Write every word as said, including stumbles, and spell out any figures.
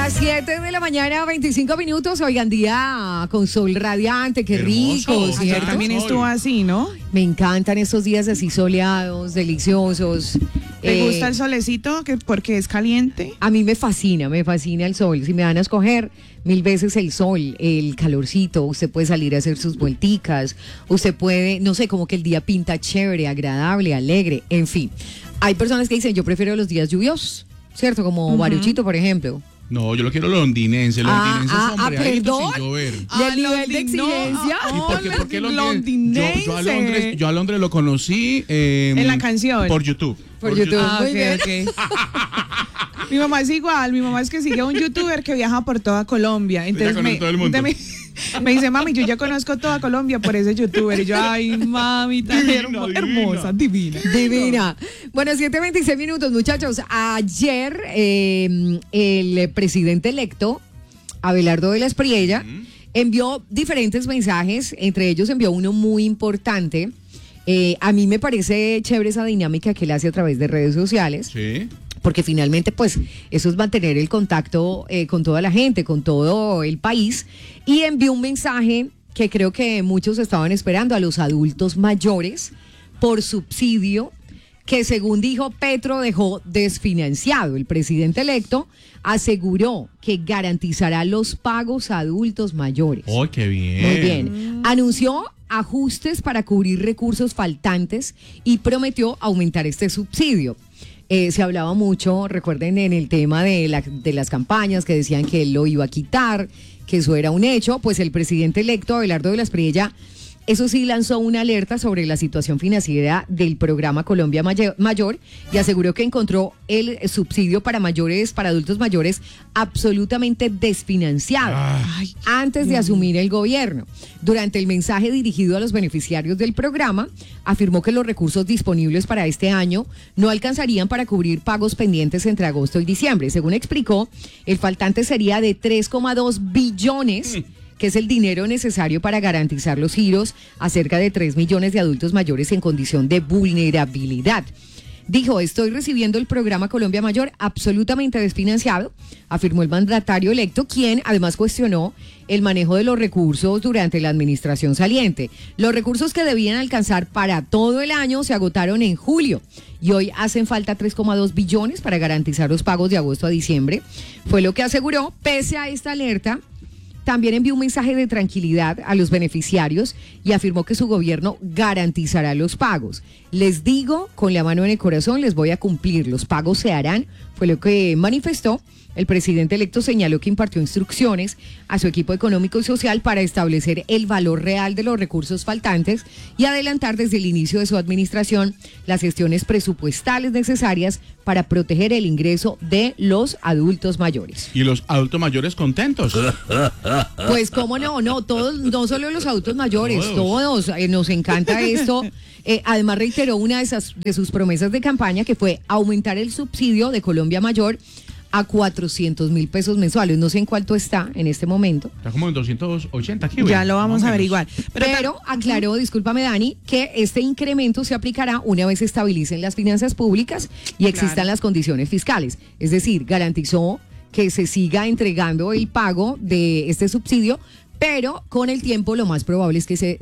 Las siete de la mañana, veinticinco minutos. Oigan, día con sol radiante, qué rico, Hermoso. ¿cierto? También estuvo así, ¿no? Me encantan estos días así soleados, deliciosos. ¿Te Eh, gusta el solecito que porque es caliente? A mí me fascina, me fascina el sol. Si me van a escoger, mil veces el sol, el calorcito. Usted puede salir a hacer sus vuelticas. Usted puede, no sé, como que el día pinta chévere, agradable, alegre, en fin. Hay personas que dicen, yo prefiero los días lluviosos, ¿cierto? Como uh-huh. Baruchito, por ejemplo. No, yo lo quiero londinense, londinense ah, es sombreadito ah, sin llover. ¿Y el nivel de exigencia? ¿Y por qué, por qué londinense? Yo, yo, a Londres, yo a Londres lo conocí eh, en la canción. Por YouTube. Por, por YouTube. YouTube. Ah, okay, okay. Mi mamá es igual, mi mamá es que sigue a un youtuber que viaja por toda Colombia. Entonces me, todo el mundo. Me, me dice, mami, yo ya conozco toda Colombia por ese youtuber. Y yo, ay, mami, tan divina, hermo, divina. hermosa, divina. Divina. Bueno, siete veintiséis minutos, muchachos. Ayer eh, el presidente electo, Abelardo de la Espriella, uh-huh. envió diferentes mensajes. Entre ellos envió uno muy importante. Eh, a mí me parece chévere esa dinámica que él hace a través de redes sociales. Sí. Porque finalmente, pues, eso es mantener el contacto eh, con toda la gente, con todo el país. Y envió un mensaje que creo que muchos estaban esperando a los adultos mayores por subsidio, que según dijo Petro dejó desfinanciado. El presidente electo aseguró que garantizará los pagos a adultos mayores. ¡Oh, qué bien! Muy bien. Anunció ajustes para cubrir recursos faltantes y prometió aumentar este subsidio. Eh, se hablaba mucho, recuerden, en el tema de, la, de las campañas que decían que él lo iba a quitar, que eso era un hecho. Pues el presidente electo, Abelardo de la Espriella, eso sí lanzó una alerta sobre la situación financiera del programa Colombia Mayor y aseguró que encontró el subsidio para mayores, para adultos mayores, absolutamente desfinanciado Ay, antes de asumir el gobierno. Durante el mensaje dirigido a los beneficiarios del programa, afirmó que los recursos disponibles para este año no alcanzarían para cubrir pagos pendientes entre agosto y diciembre. Según explicó, el faltante sería de tres coma dos billones. Mm. que es el dinero necesario para garantizar los giros a cerca de tres millones de adultos mayores en condición de vulnerabilidad. Dijo, estoy recibiendo el programa Colombia Mayor absolutamente desfinanciado, afirmó el mandatario electo, quien además cuestionó el manejo de los recursos durante la administración saliente. Los recursos que debían alcanzar para todo el año se agotaron en julio y hoy hacen falta tres coma dos billones para garantizar los pagos de agosto a diciembre. Fue lo que aseguró. Pese a esta alerta, también envió un mensaje de tranquilidad a los beneficiarios y afirmó que su gobierno garantizará los pagos. Les digo, con la mano en el corazón, les voy a cumplir, los pagos se harán, fue lo que manifestó. El presidente electo señaló que impartió instrucciones a su equipo económico y social para establecer el valor real de los recursos faltantes y adelantar desde el inicio de su administración las gestiones presupuestales necesarias para proteger el ingreso de los adultos mayores. ¿Y los adultos mayores contentos? Pues cómo no, no, todos, no solo los adultos mayores, todos, todos eh, nos encanta esto. Eh, además reiteró una de, esas, de sus promesas de campaña, que fue aumentar el subsidio de Colombia Mayor a cuatrocientos mil pesos mensuales. No sé en cuánto está en este momento. Está como en doscientos ochenta aquí. Ya lo vamos a averiguar. Pero, Pero aclaró, discúlpame Dani, que este incremento se aplicará una vez se estabilicen las finanzas públicas y existan claro. las condiciones fiscales. Es decir, garantizó que se siga entregando el pago de este subsidio, pero con el tiempo lo más probable es que se